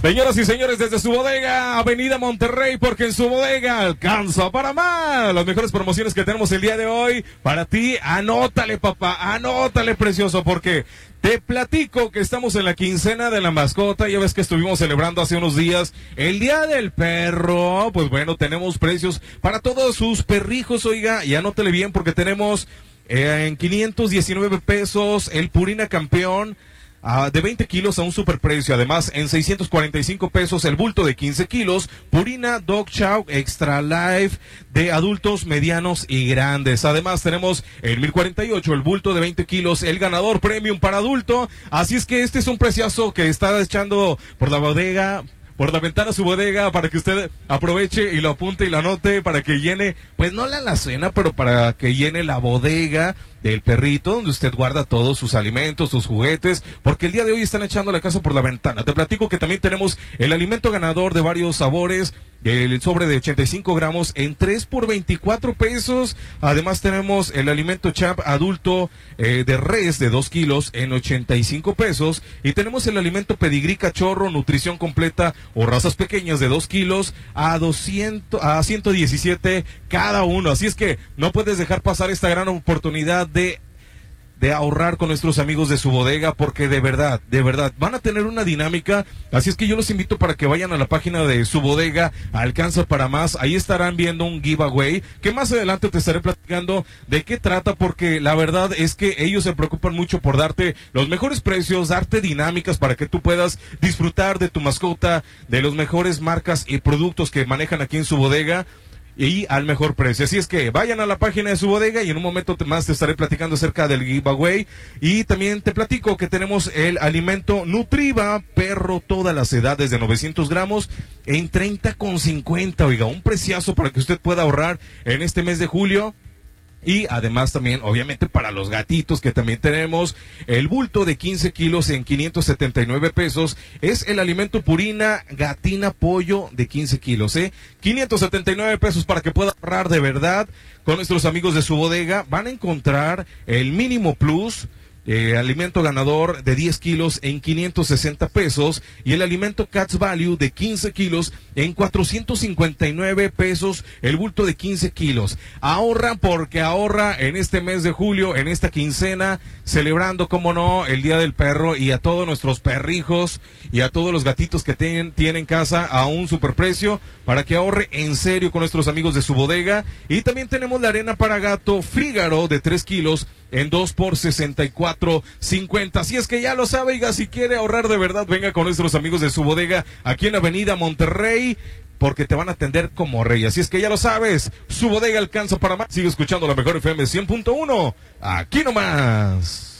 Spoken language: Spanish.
Señoras y señores, desde su bodega, Avenida Monterrey, porque en su bodega alcanza para más. Las mejores promociones que tenemos el día de hoy para ti. Anótale, papá, anótale, precioso, porque te platico que estamos en la quincena de la mascota. Ya ves que estuvimos celebrando hace unos días el Día del Perro. Pues bueno, tenemos precios para todos sus perrijos, oiga, y anótale bien porque tenemos en 519 pesos el Purina Campeón. De 20 kilos a un superprecio. Además, en 645 pesos el bulto de 15 kilos. Purina Dog Chow Extra Life de adultos medianos y grandes. Además, tenemos el 1048, el bulto de 20 kilos, el ganador premium para adulto. Así es que este es un preciazo que está echando por la bodega, por la ventana su bodega, para que usted aproveche y lo apunte y lo anote, para que llene, pues no la alacena, pero para que llene la bodega del perrito, donde usted guarda todos sus alimentos, sus juguetes, porque el día de hoy están echando la casa por la ventana. Te platico que también tenemos el alimento ganador de varios sabores, el sobre de 85 gramos en 3 por 24 pesos. Además tenemos el alimento Champ adulto de res de 2 kilos en 85 pesos. Y tenemos el alimento Pedigrí Cachorro, nutrición completa o razas pequeñas de 2 kilos a 117 cada uno. Así es que no puedes dejar pasar esta gran oportunidad de ahorrar con nuestros amigos de su bodega, porque de verdad, van a tener una dinámica. Así es que yo los invito para que vayan a la página de su bodega, Alcanza para Más. Ahí estarán viendo un giveaway, que más adelante te estaré platicando de qué trata, porque la verdad es que ellos se preocupan mucho por darte los mejores precios, darte dinámicas para que tú puedas disfrutar de tu mascota, de los mejores marcas y productos que manejan aquí en su bodega, y al mejor precio. Así es que vayan a la página de su bodega y en un momento más te estaré platicando acerca del giveaway. Y también te platico que tenemos el alimento Nutriva Perro todas las edades de 900 gramos en 30,50. Oiga, un preciazo para que usted pueda ahorrar en este mes de julio. Y además también, obviamente, para los gatitos que también tenemos, el bulto de 15 kilos en 579 pesos. Es el alimento Purina Gatina Pollo de 15 kilos, 579 pesos para que pueda ahorrar de verdad con nuestros amigos de su bodega. Van a encontrar el Mínimo Plus, alimento ganador de 10 kilos en 560 pesos, y el alimento Cats Value de 15 kilos en 459 pesos, el bulto de 15 kilos. Ahorra, porque ahorra en este mes de julio, en esta quincena, celebrando, como no, el Día del Perro, y a todos nuestros perrijos y a todos los gatitos que tienen casa a un superprecio, para que ahorre en serio con nuestros amigos de su bodega. Y también tenemos la arena para gato Fígaro de 3 kilos en 2 por 64.50. Así es que ya lo sabe, oiga, si quiere ahorrar de verdad, venga con nuestros amigos de su bodega aquí en Avenida Monterrey, porque te van a atender como rey. Así es que ya lo sabes, su bodega alcanza para más. Sigue escuchando la mejor FM 100.1, aquí nomás.